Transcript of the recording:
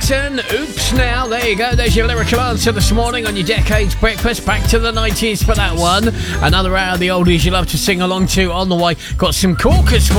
Jackson, Oops Now. There you go. There's your lyrical answer this morning on your Decades Breakfast. Back to the 90s for that one. Another hour of the oldies you love to sing along to on the way. Got some corkers for